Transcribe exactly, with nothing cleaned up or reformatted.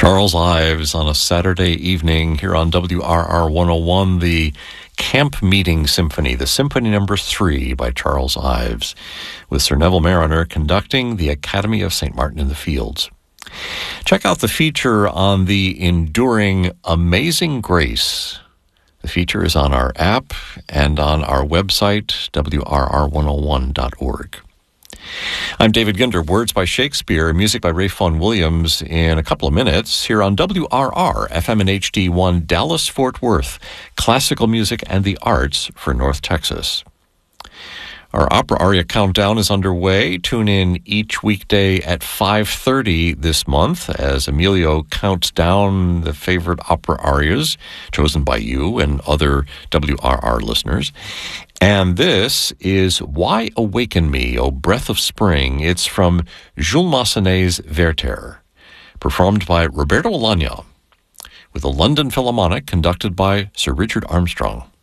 Charles Ives on a Saturday evening here on W R R one oh one, the Camp Meeting Symphony, the Symphony Number Three by Charles Ives, with Sir Neville Marriner conducting the Academy of Saint Martin in the Fields. Check out the feature on the enduring Amazing Grace. The feature is on our app and on our website, W R R one oh one dot org. I'm David Ginder. Words by Shakespeare, music by Ralph Vaughan Williams in a couple of minutes here on W R R, F M and H D one, Dallas-Fort Worth, classical music and the arts for North Texas. Our opera aria countdown is underway. Tune in each weekday at five thirty this month as Emilio counts down the favorite opera arias chosen by you and other W R R listeners. And this is Why Awaken Me, O Breath of Spring. It's from Jules Massenet's Werther, performed by Roberto Alagna, with the London Philharmonic conducted by Sir Richard Armstrong.